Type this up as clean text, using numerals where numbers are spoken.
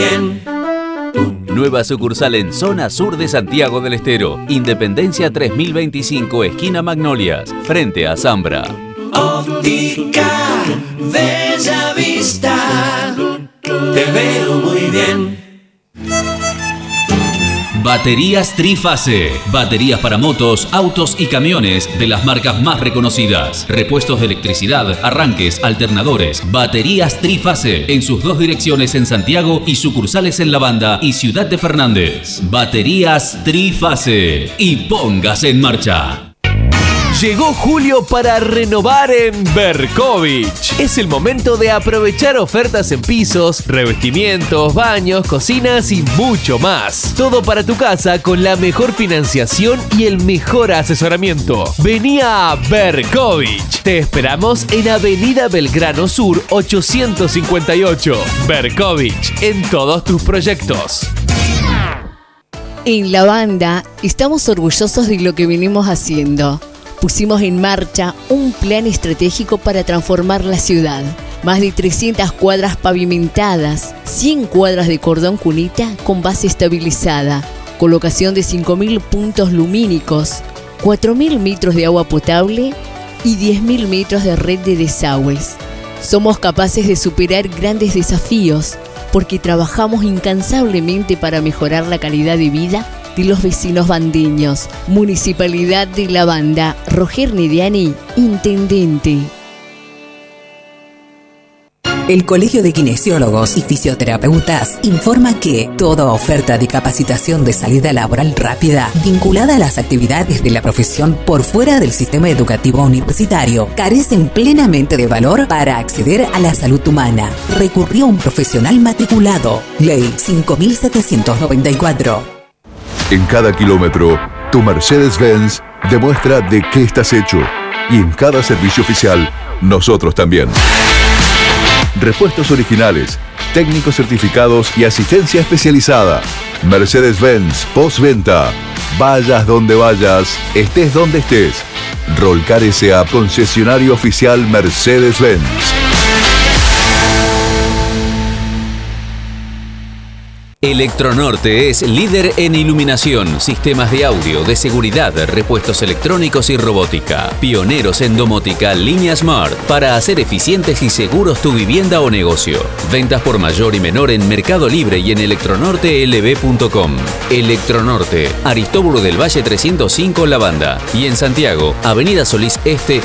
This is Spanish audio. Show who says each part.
Speaker 1: bien.
Speaker 2: Nueva sucursal en zona sur de Santiago del Estero. Independencia 3025, esquina Magnolias, frente a Zambra.
Speaker 1: Óptica Bella Vista, te veo muy bien.
Speaker 2: Baterías Trifase. Baterías para motos, autos y camiones de las marcas más reconocidas. Repuestos de electricidad, arranques, alternadores. Baterías Trifase. En sus 2 direcciones en Santiago y sucursales en La Banda y Ciudad de Fernández. Baterías Trifase. Y póngase en marcha.
Speaker 3: Llegó julio para renovar en Berkovich. Es el momento de aprovechar ofertas en pisos, revestimientos, baños, cocinas y mucho más. Todo para tu casa con la mejor financiación y el mejor asesoramiento. Vení a Berkovich. Te esperamos en Avenida Belgrano Sur 858. Berkovich, en todos tus proyectos.
Speaker 4: En La Banda estamos orgullosos de lo que venimos haciendo. Pusimos en marcha un plan estratégico para transformar la ciudad. Más de 300 cuadras pavimentadas, 100 cuadras de cordón cunita con base estabilizada, colocación de 5.000 puntos lumínicos, 4.000 metros de agua potable y 10.000 metros de red de desagües. Somos capaces de superar grandes desafíos porque trabajamos incansablemente para mejorar la calidad de vida de los vecinos bandeños. Municipalidad de La Banda. Roger Nediani, intendente.
Speaker 5: El Colegio de Kinesiólogos y Fisioterapeutas informa que toda oferta de capacitación de salida laboral rápida vinculada a las actividades de la profesión por fuera del sistema educativo universitario carecen plenamente de valor para acceder a la salud humana. Recurrió un profesional matriculado. Ley 5794.
Speaker 6: En cada kilómetro, tu Mercedes-Benz demuestra de qué estás hecho. Y en cada servicio oficial, nosotros también. Repuestos originales, técnicos certificados y asistencia especializada. Mercedes-Benz postventa. Vayas donde vayas, estés donde estés. Rolcar S.A. concesionario oficial Mercedes-Benz.
Speaker 2: Electronorte es líder en iluminación, sistemas de audio, de seguridad, repuestos electrónicos y robótica. Pioneros en domótica, línea Smart, para hacer eficientes y seguros tu vivienda o negocio. Ventas por mayor y menor en Mercado Libre y en electronortelb.com. Electronorte, Aristóbulo del Valle 305 La Banda. Y en Santiago, Avenida Solís Este